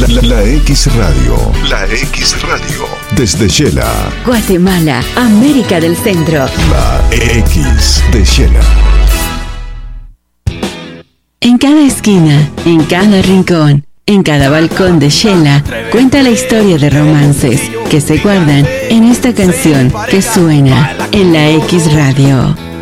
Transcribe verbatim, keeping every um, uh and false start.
La, la, la X Radio. La X Radio. Desde Shela. Guatemala, América del Centro. La X de Shela. En cada esquina, en cada rincón, en cada balcón de Shela, cuenta la historia de romances que se guardan en esta canción que suena en la X Radio.